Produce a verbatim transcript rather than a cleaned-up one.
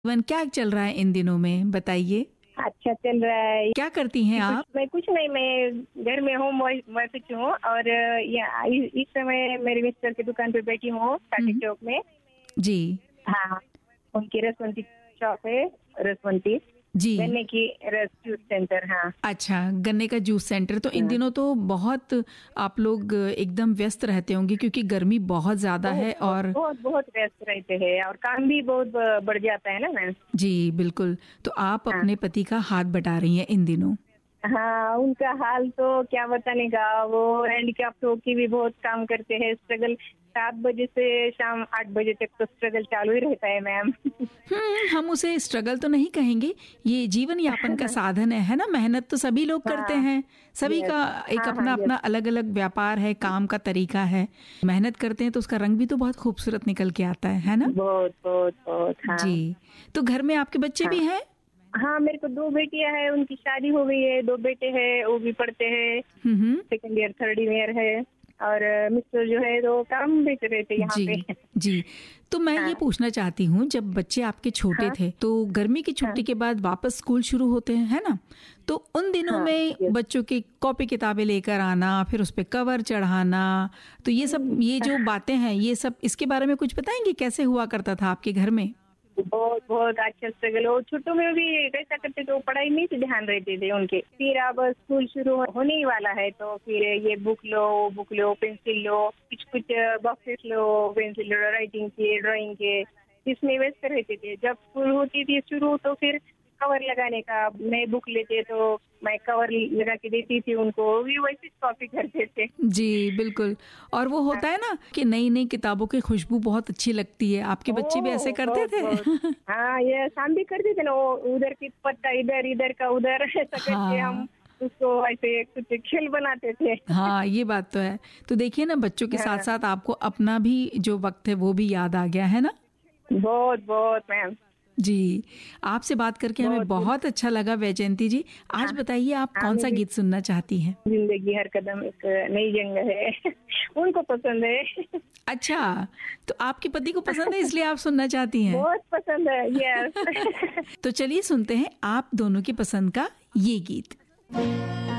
One क्या चल रहा है इन दिनों में, बताइए। अच्छा चल रहा है। क्या करती हैं आप? कुछ, मैं कुछ नहीं, मैं घर में हूँ, वाइफ हूँ और या, इस समय मेरे मिस्टर की दुकान पे बैठी हूँ काटी चौक में। जी हाँ, उनकी रसवंती शॉप है, रसवंती जी। गन्ने की रस जूस सेंटर। हाँ अच्छा, गन्ने का जूस सेंटर। तो इन हाँ। दिनों तो बहुत आप लोग एकदम व्यस्त रहते होंगे क्योंकि गर्मी बहुत ज्यादा बहुत है। बहुत और बहुत बहुत व्यस्त रहते हैं और काम भी बहुत बढ़ जाता है ना मैम। जी बिल्कुल। तो आप हाँ अपने पति का हाथ बटा रही हैं इन दिनों। हाँ, उनका हाल तो क्या बताने का, वो हैंडीकैप्ट होके भी बहुत काम करते हैं। स्ट्रगल सात बजे से शाम आठ बजे तक तो स्ट्रगल चालू ही रहता है मैम। हम्म हम उसे स्ट्रगल तो नहीं कहेंगे, ये जीवन यापन का साधन है है ना। मेहनत तो सभी लोग करते हाँ हैं, सभी यस। का एक हाँ हाँ अपना यस। अपना अलग अलग व्यापार है, काम का तरीका है। मेहनत करते हैं तो उसका रंग भी तो बहुत खूबसूरत निकल के आता है है ना। बहुत बहुत बहुत। हाँ जी। तो घर में आपके बच्चे हाँ भी हैं? हाँ, मेरे को दो बेटियां हैं, उनकी शादी हो गई है। दो बेटे हैं, वो भी पढ़ते हैं, हम्म हम्म। सेकंड ईयर थर्ड ईयर है। और मिस्टर जो है वो काम बेच रहे थे यहाँ पे। जी जी। तो मैं ये हाँ पूछना चाहती हूँ, जब बच्चे आपके छोटे हाँ थे तो गर्मी की हाँ छुट्टी के बाद वापस स्कूल शुरू होते हैं है ना। तो उन दिनों हाँ में यस। बच्चों की कॉपी किताबें लेकर आना, फिर उस पे कवर चढ़ाना, तो ये सब, ये जो बातें हैं, ये सब इसके बारे में कुछ बताएंगे, कैसे हुआ करता था आपके घर में? बहुत बहुत अच्छा स्ट्रगल। वो छोटों में भी कैसा करते थे, वो पढ़ाई नहीं से ध्यान रहते थे उनके। फिर अब स्कूल शुरू होने ही वाला है तो फिर ये बुक लो, बुक लो, पेंसिल लो, कुछ कुछ बॉक्सेस लो, पेंसिल लो, राइटिंग के, ड्राइंग के, इसमें व्यस्त रहते थे। जब स्कूल होती थी शुरू तो फिर कवर लगाने का, नए बुक लेते तो मैं कवर लगा के देती थी उनको, वो भी वैसे कॉपी करते थे। जी बिल्कुल। और वो होता है ना कि नई नई किताबों की खुशबू बहुत अच्छी लगती है, आपके बच्चे भी ऐसे ओह, करते बहुत बहुत। थे? हाँ ये हम भी करते थे ना, वो उधर की पत्ता इधर, इधर का उधर, ऐसा करके हम हाँ उसको ऐसे कुछ खेल बनाते थे। हाँ, ये बात तो है। तो देखिए ना, बच्चों के साथ हाँ साथ आपको अपना भी जो वक्त है वो भी याद आ गया है ना। बहुत बहुत मैम। जी, आपसे बात करके हमें बहुत बहुत। बहुत अच्छा लगा वैजयंती जी। आज हाँ बताइए आप हाँ, कौन सा मुझे गीत सुनना चाहती हैं? जिंदगी हर कदम एक नई जंग है। उनको पसंद है। अच्छा, तो आपके पति को पसंद है इसलिए आप सुनना चाहती हैं। बहुत पसंद है यस। तो चलिए सुनते हैं आप दोनों की पसंद का ये गीत।